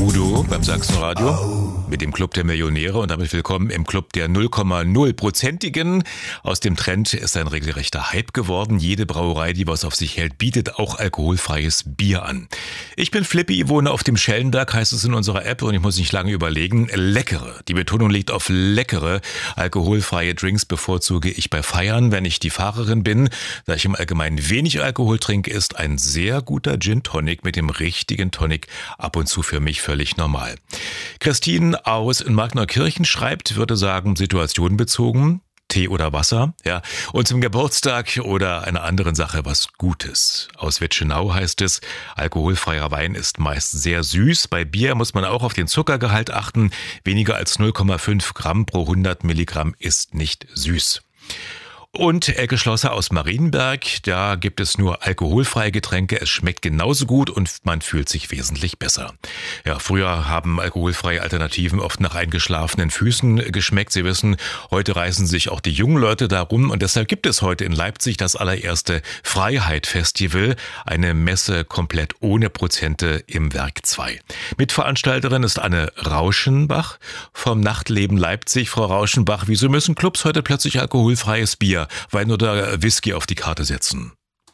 Udo beim Sachsenradio mit dem Club der Millionäre und damit willkommen im Club der 0,0%igen. Aus dem Trend ist ein regelrechter Hype geworden. Jede Brauerei, die was auf sich hält, bietet auch alkoholfreies Bier an. Ich bin Flippy, wohne auf dem Schellenberg, heißt es in unserer App, und ich muss nicht lange überlegen. Leckere, die Betonung liegt auf leckere, alkoholfreie Drinks bevorzuge ich bei Feiern, wenn ich die Fahrerin bin. Da ich im Allgemeinen wenig Alkohol trinke, ist ein sehr guter Gin Tonic mit dem richtigen Tonic ab und zu für mich völlig normal. Christine aus Magnerkirchen schreibt, würde sagen, situationenbezogen, Tee oder Wasser, ja, und zum Geburtstag oder einer anderen Sache was Gutes. Aus Wetschenau heißt es, alkoholfreier Wein ist meist sehr süß. Bei Bier muss man auch auf den Zuckergehalt achten. Weniger als 0,5 Gramm pro 100 Milligramm ist nicht süß. Und Elke Schlosser aus Marienberg, da gibt es nur alkoholfreie Getränke. Es schmeckt genauso gut und man fühlt sich wesentlich besser. Ja, früher haben alkoholfreie Alternativen oft nach eingeschlafenen Füßen geschmeckt. Sie wissen, heute reißen sich auch die jungen Leute darum und deshalb gibt es heute in Leipzig das allererste Freiheit-Festival, eine Messe komplett ohne Prozente im Werk 2. Mitveranstalterin ist Anne Rauschenbach vom Nachtleben Leipzig. Frau Rauschenbach, wieso müssen Clubs heute plötzlich alkoholfreies Bier, Wein oder Whisky auf die Karte setzen?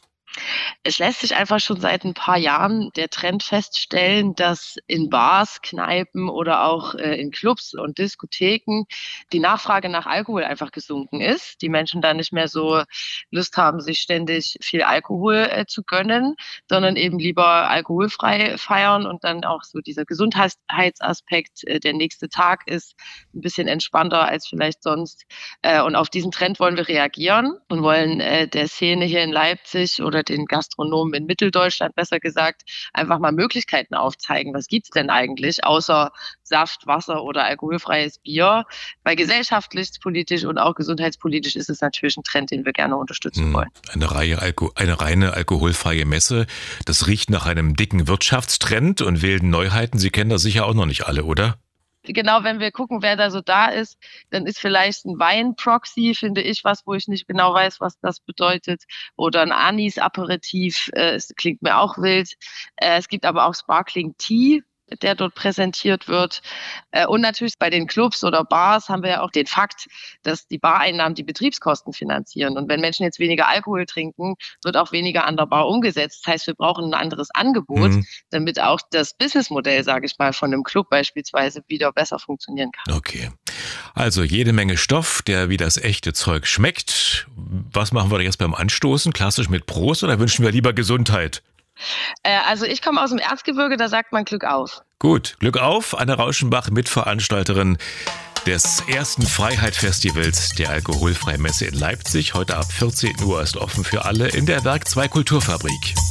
Es lässt sich einfach schon seit ein paar Jahren der Trend feststellen, dass in Bars, Kneipen oder auch in Clubs und Diskotheken die Nachfrage nach Alkohol einfach gesunken ist. Die Menschen da nicht mehr so Lust haben, sich ständig viel Alkohol zu gönnen, sondern eben lieber alkoholfrei feiern und dann auch so dieser Gesundheitsaspekt, der nächste Tag ist ein bisschen entspannter als vielleicht sonst. Und auf diesen Trend wollen wir reagieren und wollen der Szene hier in Leipzig oder den Gastronomen in Mitteldeutschland, besser gesagt, einfach mal Möglichkeiten aufzeigen. Was gibt's denn eigentlich außer Saft, Wasser oder alkoholfreies Bier? Weil gesellschaftlich, politisch und auch gesundheitspolitisch ist es natürlich ein Trend, den wir gerne unterstützen wollen. Eine reine alkoholfreie Messe, das riecht nach einem dicken Wirtschaftstrend und wilden Neuheiten. Sie kennen das sicher auch noch nicht alle, oder? Genau, wenn wir gucken, wer da so da ist, dann ist vielleicht ein Wein-Proxy, finde ich, wo ich nicht genau weiß, was das bedeutet. Oder ein Anis-Aperitif, es klingt mir auch wild. Es gibt aber auch Sparkling Tea, der dort präsentiert wird. Und natürlich bei den Clubs oder Bars haben wir ja auch den Fakt, dass die Bareinnahmen die Betriebskosten finanzieren. Und wenn Menschen jetzt weniger Alkohol trinken, wird auch weniger an der Bar umgesetzt. Das heißt, wir brauchen ein anderes Angebot, damit auch das Businessmodell, sage ich mal, von einem Club beispielsweise wieder besser funktionieren kann. Okay. Also jede Menge Stoff, der wie das echte Zeug schmeckt. Was machen wir jetzt beim Anstoßen? Klassisch mit Prost oder wünschen wir lieber Gesundheit? Also ich komme aus dem Erzgebirge, da sagt man Glück auf. Gut, Glück auf, Anne Rauschenbach, Mitveranstalterin des ersten Freiheit-Festivals der Alkoholfreien Messe in Leipzig. Heute ab 14 Uhr ist offen für alle in der Werk 2 Kulturfabrik.